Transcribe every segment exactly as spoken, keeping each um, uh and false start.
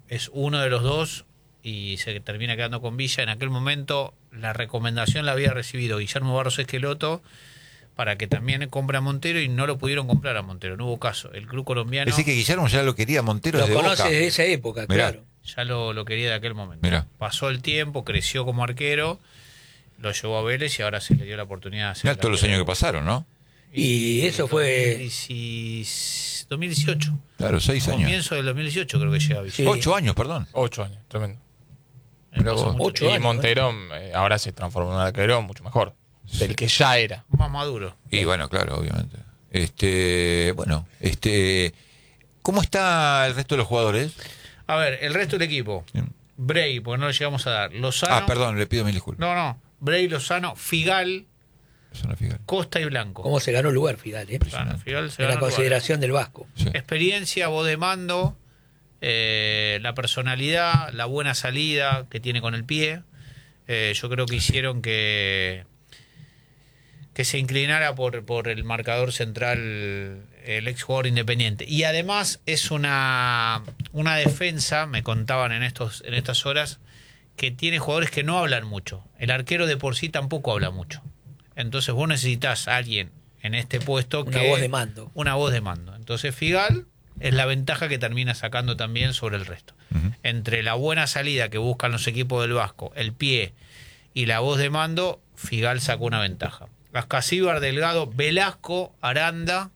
es uno de los dos y se termina quedando con Villa. En aquel momento la recomendación la había recibido Guillermo Barros Esqueloto para que también compre a Montero y no lo pudieron comprar a Montero, no hubo caso. El club colombiano... Es decir, que Guillermo ya lo quería Montero Lo desde conoce Boca. desde esa época, Mirá. claro. Ya lo, lo quería de aquel momento. Mirá. Pasó el tiempo, creció como arquero, lo llevó a Vélez y ahora se le dio la oportunidad de hacer... Mirá todos los años que pasaron, ¿no? Y eso fue- dos mil dieciocho. Claro, seis años. Comienzo del dos mil dieciocho creo que llega a Villa. Sí. Ocho años, perdón. Ocho años, tremendo. Mirá Pasó vos. mucho Ocho Y años, Montero eh, ahora se transformó en un arquero mucho mejor. Del que ya era. tiempo. Más maduro. Y bueno, claro, obviamente. Este, bueno, este, ¿cómo está el resto de los jugadores? A ver, el resto del equipo. Bien. Bray, porque no le llegamos a dar. Lozano. Ah, perdón, le pido mil disculpas. No, no. Bray, Lozano, Figal, Es una figura. Costa y Blanco. Cómo se ganó el lugar Fidal, ¿eh? Claro, Figal se En la ganó el lugar. consideración del Vasco. Sí. Experiencia, voz de mando, eh, la personalidad, la buena salida que tiene con el pie. Eh, yo creo que hicieron que que se inclinara por, por el marcador central el ex jugador Independiente. Y además es una, una defensa, me contaban en estos en estas horas, que tiene jugadores que no hablan mucho. El arquero de por sí tampoco habla mucho. Entonces vos necesitas a alguien en este puesto Una que... voz de mando. Una voz de mando. Entonces Figal es la ventaja que termina sacando también sobre el resto. Ujú. Entre la buena salida que buscan los equipos del Vasco, el pie y la voz de mando, Figal sacó una ventaja. Ascasíbar, Delgado, Velasco, Aranda,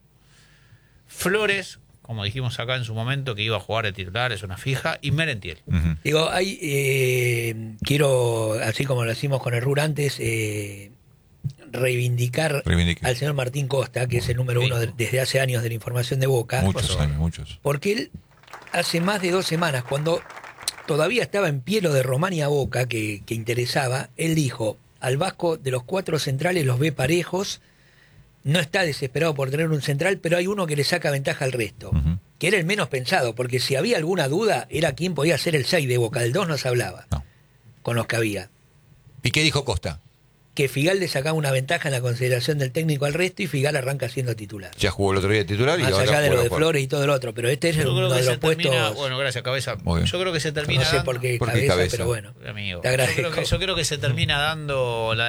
Flores, como dijimos acá en su momento, que iba a jugar de titular, es una fija, y Merentiel. Ujú. Digo, hay, eh, quiero, así como lo hicimos con el R U R antes, eh, reivindicar Reivindique. al señor Martín Costa, que es el número Sí. uno de- desde hace años de la información de Boca, Muchos años, muchos. porque él hace más de dos semanas, cuando todavía estaba en pie lo de Romania Boca, que, que interesaba, él dijo, al Vasco de los cuatro centrales los ve parejos, no está desesperado por tener un central, pero hay uno que le saca ventaja al resto, Ujú. que era el menos pensado, porque si había alguna duda, era quién podía ser el seis de Boca, el dos no se hablaba, No. con los que había. ¿Y qué dijo Costa? Que Figal le sacaba una ventaja en la consideración del técnico al resto y Figal arranca siendo titular. Ya jugó el otro día de titular y Más ahora allá de lo vuelve a de jugar. Flores y todo el otro, pero este es Yo uno creo que de los se termina, puestos, bueno, gracias Cabeza. Muy bien. Yo creo que se termina no sé dando- por qué ¿Por qué cabeza, cabeza? pero bueno, amigo. te Yo agradezco. creo, que, yo creo que se termina dando la